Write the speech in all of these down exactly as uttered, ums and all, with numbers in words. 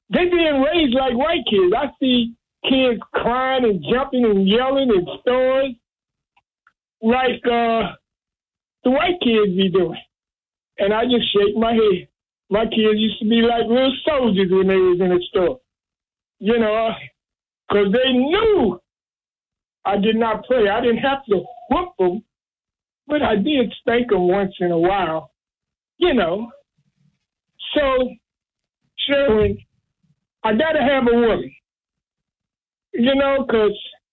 they being raised like white kids. I see kids crying and jumping and yelling in stores like uh, the white kids be doing. And I just shake my head. My kids used to be like little soldiers when they was in the store. You know, because they knew I did not play. I didn't have to whoop them, but I did spank them once in a while. You know. So, Sherwin, I got to have a woman. You know, because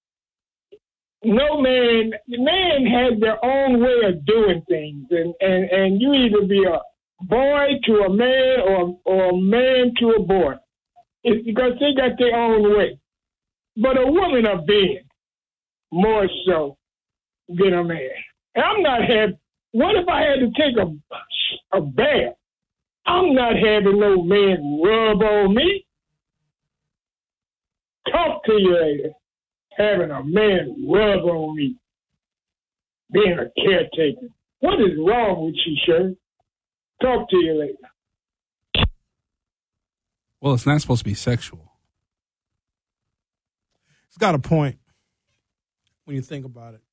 no man, man has their own way of doing things. And, and, and you either be a boy to a man or, or a man to a boy. It's because they got their own way. But a woman a being more so than a man. And I'm not having, what if I had to take a, a bath? I'm not having no man rub on me. Talk to you later. Having a man rub on me. Being a caretaker. What is wrong with you, Sherry? Talk to you later. Well, it's not supposed to be sexual. It's got a point when you think about it.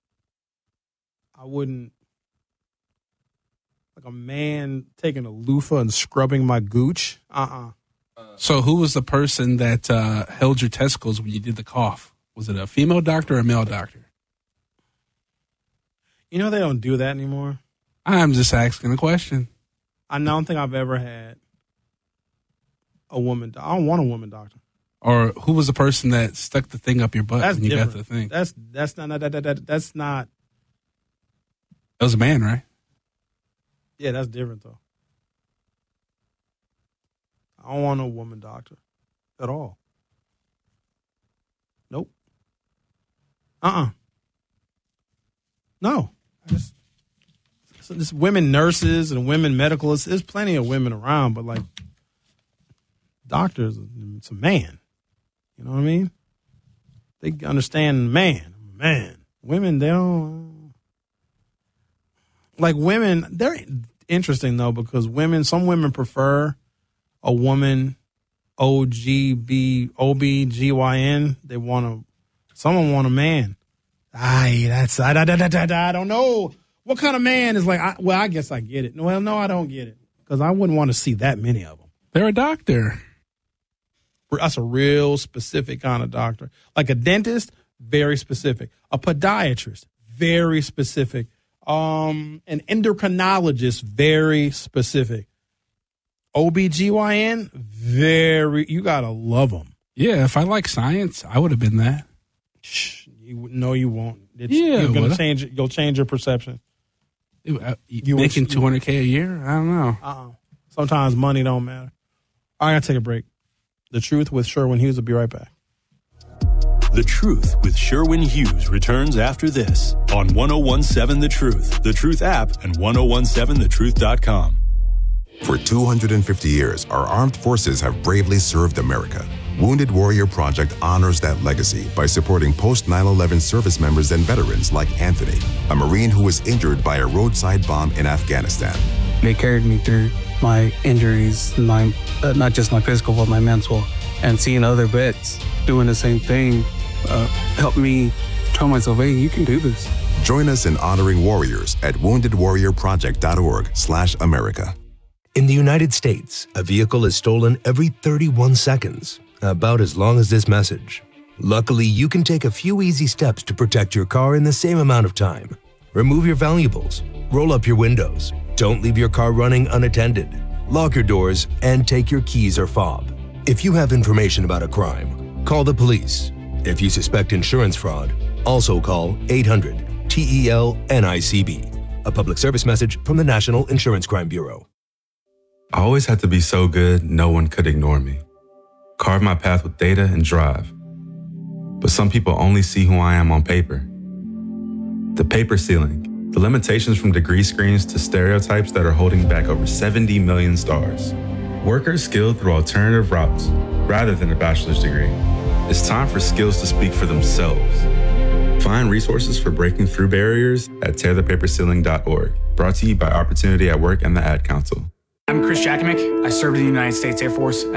I wouldn't, like a man taking a loofah and scrubbing my gooch. Uh-uh. So who was the person that uh, held your testicles when you did the cough? Was it a female doctor or a male doctor? You know they don't do that anymore. I'm just asking a question. I don't think I've ever had a woman. I don't want a woman doctor. Or who was the person that stuck the thing up your butt That's when you different. got the thing? That's that's not that, that, that that's not. That was a man, right? Yeah, that's different though. I don't want a woman doctor at all. Nope. Uh-uh. No. I just, so this women nurses and women medicalists, there's plenty of women around, but like doctors, it's a man. You know what I mean? They understand man. Man. Women, they don't. Like women, they're interesting though, because women, some women prefer a woman O G B, O B G Y N. They want a, someone want a man. Aye, that's, I, I, I, I, I don't know. What kind of man is like, I, well, I guess I get it. Well, no, I don't get it. Because I wouldn't want to see that many of them. They're a doctor. That's a real specific kind of doctor. Like a dentist, very specific. A podiatrist, very specific. Um, an endocrinologist, very specific. O B G Y N, very, you got to love them. Yeah, if I like science, I would have been that. Shh, you, no, you won't. It's, Yeah, you're gonna what? change. You'll change your perception. It, uh, You making would- two hundred K a year? I don't know. Uh-uh. Sometimes money don't matter. I gotta take a break. The Truth with Sherwin Hughes will be right back. The Truth with Sherwin Hughes returns after this on ten seventeen The Truth, The Truth app, and ten seventeen the truth dot com. For two hundred fifty years, our armed forces have bravely served America. Wounded Warrior Project honors that legacy by supporting post nine eleven service members and veterans like Anthony, a Marine who was injured by a roadside bomb in Afghanistan. They carried me through my injuries, my uh, not just my physical, but my mental. And seeing other vets doing the same thing uh, helped me tell myself, hey, you can do this. Join us in honoring warriors at wounded warrior project dot org slash America. In the United States, a vehicle is stolen every thirty-one seconds, about as long as this message. Luckily, you can take a few easy steps to protect your car in the same amount of time. Remove your valuables, roll up your windows, don't leave your car running unattended, lock your doors, and take your keys or fob. If you have information about a crime, call the police. If you suspect insurance fraud, also call eight hundred T E L N I C B. A public service message from the National Insurance Crime Bureau. I always had to be so good, no one could ignore me. Carve my path with data and drive. But some people only see who I am on paper. The paper ceiling, the limitations from degree screens to stereotypes that are holding back over seventy million stars. Workers skilled through alternative routes, rather than a bachelor's degree. It's time for skills to speak for themselves. Find resources for breaking through barriers at tear the paper ceiling dot org. Brought to you by Opportunity at Work and the Ad Council. I'm Chris Jackimick. I served in the United States Air Force.